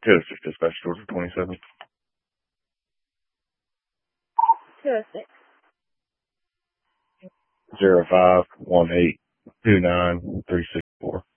Taylor Swift Dispatch, Georgia 27. 206. 051829 364.